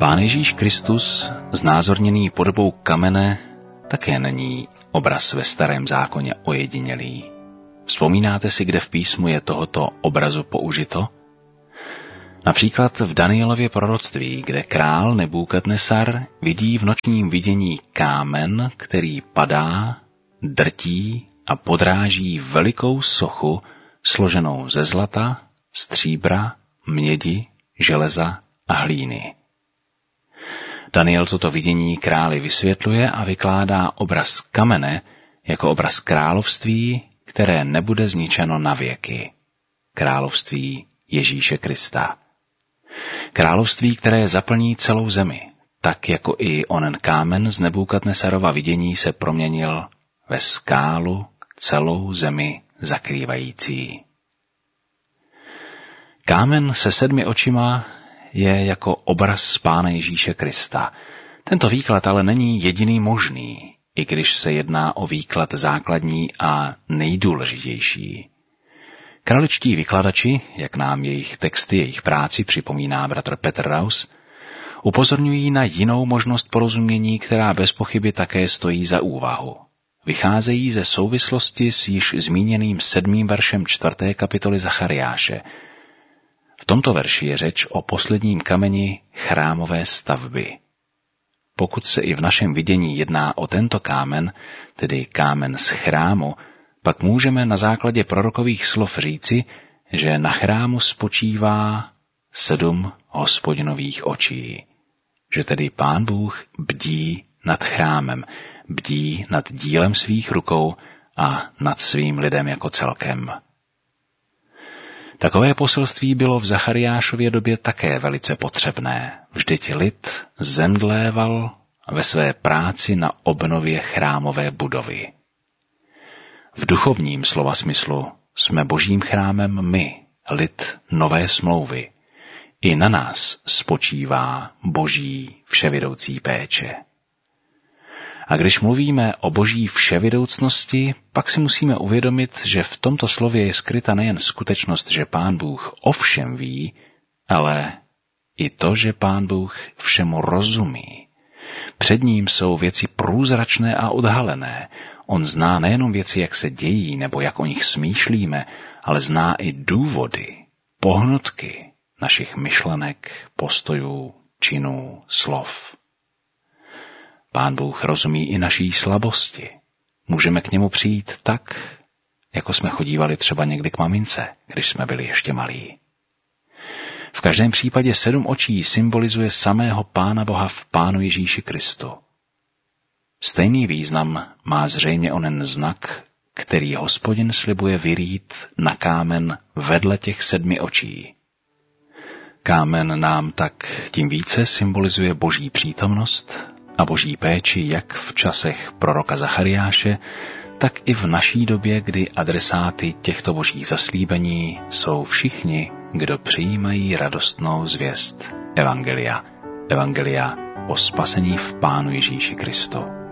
Pán Ježíš Kristus, znázorněný podobou kamene, také není obraz ve Starém zákoně ojedinělý. Vzpomínáte si, kde v písmu je tohoto obrazu použito? Například v Danielově proroctví, kde král Nebukadnesar vidí v nočním vidění kámen, který padá, drtí a podráží velikou sochu složenou ze zlata, stříbra, mědi, železa a hlíny. Daniel toto vidění králi vysvětluje a vykládá obraz kamene jako obraz království, které nebude zničeno na věky. Království Ježíše Krista. Království, které zaplní celou zemi, tak jako i onen kámen z Nebukadnesarova vidění se proměnil ve skálu celou zemi zakrývající. Kámen se 7 očima je jako obraz Pána Ježíše Krista. Tento výklad ale není jediný možný, i když se jedná o výklad základní a nejdůležitější. Kraličtí vykladači, jak nám jejich texty, jejich práci připomíná bratr Petr Raus, upozorňují na jinou možnost porozumění, která bez pochyby také stojí za úvahu. Vycházejí ze souvislosti s již zmíněným 7. veršem 4. kapitoly Zachariáše. V tomto verši je řeč o posledním kameni chrámové stavby. Pokud se i v našem vidění jedná o tento kámen, tedy kámen z chrámu, pak můžeme na základě prorokových slov říci, že na chrámu spočívá 7 Hospodinových očí. Že tedy Pán Bůh bdí nad chrámem, bdí nad dílem svých rukou a nad svým lidem jako celkem. Takové poselství bylo v Zachariášově době také velice potřebné. Vždyť lid zemdléval ve své práci na obnově chrámové budovy. V duchovním slova smyslu jsme Božím chrámem my, lid nové smlouvy. I na nás spočívá Boží vševědoucí péče. A když mluvíme o Boží vševědoucnosti, pak si musíme uvědomit, že v tomto slově je skryta nejen skutečnost, že Pán Bůh o všem ví, ale i to, že Pán Bůh všemu rozumí. Před ním jsou věci průzračné a odhalené. On zná nejenom věci, jak se dějí nebo jak o nich smýšlíme, ale zná i důvody, pohnutky našich myšlenek, postojů, činů, slov. Pán Bůh rozumí i naší slabosti. Můžeme k němu přijít tak, jako jsme chodívali třeba někdy k mamince, když jsme byli ještě malí. V každém případě 7 očí symbolizuje samého Pána Boha v Pánu Ježíši Kristu. Stejný význam má zřejmě onen znak, který Hospodin slibuje vyrýt na kámen vedle těch 7 očí. Kámen nám tak tím více symbolizuje Boží přítomnost a Boží péči jak v časech proroka Zachariáše, tak i v naší době, kdy adresáty těchto božích zaslíbení jsou všichni, kdo přijímají radostnou zvěst Evangelia o spasení v Pánu Ježíši Kristu.